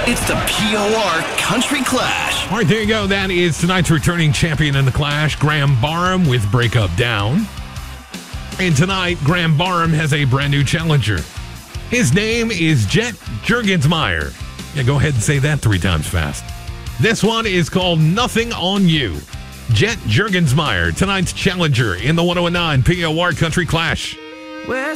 It's the POR Country Clash. All right, there you go. That is tonight's returning champion in the Clash, Graham Barham with Breakup Down. And tonight, Graham Barham has a brand new challenger. His name is Jet Juergensmeyer. Yeah, go ahead and say that 3 times fast. This one is called Nothing on You. Jet Juergensmeyer, tonight's challenger in the 109 POR Country Clash.